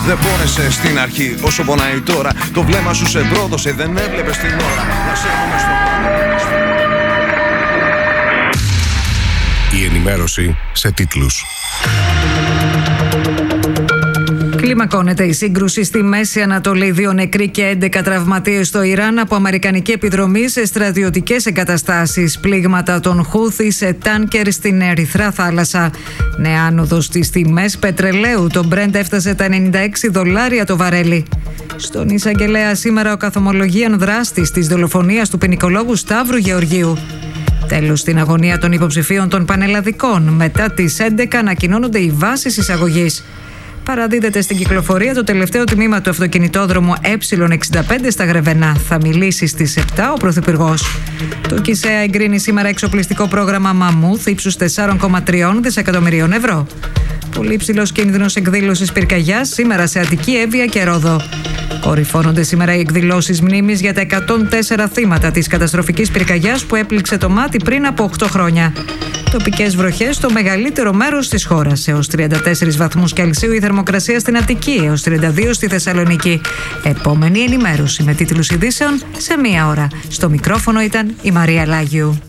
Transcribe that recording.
Δεν πόνεσαι στην αρχή όσο πονάει τώρα. Το βλέμμα σου σε πρόδωσε, δεν έβλεπες την ώρα. Να σέβομαι στο Η ενημέρωση σε τίτλους. Κλιμακώνεται η σύγκρουση στη Μέση Ανατολή. 2 νεκροί και 11 τραυματίες στο Ιράν από αμερικανική επιδρομή σε στρατιωτικές εγκαταστάσεις. Πλήγματα των Χούθι σε τάνκερ στην Ερυθρά θάλασσα. Νέα άνοδος στις τιμές πετρελαίου. Το Brent έφτασε τα $96 το βαρέλι. Στον Εισαγγελέα σήμερα ο καθομολογίαν δράστης της δολοφονίας του ποινικολόγου Σταύρου Γεωργίου. Τέλος στην αγωνία των υποψηφίων των πανελλαδικών. Μετά τις 11 ανακοινώνονται οι βάσεις εισαγωγής. Παραδίδεται στην κυκλοφορία το τελευταίο τμήμα του αυτοκινητόδρομου Ε65 στα Γρεβενά. Θα μιλήσει στις 7 ο Πρωθυπουργός. Το ΚΙΣΕΑ εγκρίνει σήμερα εξοπλιστικό πρόγραμμα Μαμούθ ύψους 4,3 δισεκατομμυρίων ευρώ. Πολύ υψηλός κίνδυνος εκδήλωσης πυρκαγιάς σήμερα σε Αττική, Εύβοια και Ρόδο. Κορυφώνονται σήμερα οι εκδηλώσεις μνήμης για τα 104 θύματα της καταστροφικής πυρκαγιάς που έπληξε το Μάτι πριν από 8 χρόνια. Τοπικές βροχές στο μεγαλύτερο μέρος της χώρας. Έως 34 βαθμούς Κελσίου η θερμοκρασία στην Αττική, έως 32 στη Θεσσαλονίκη. Επόμενη ενημέρωση με τίτλους ειδήσεων σε 1 ώρα. Στο μικρόφωνο ήταν η Μαρία Λάγιου.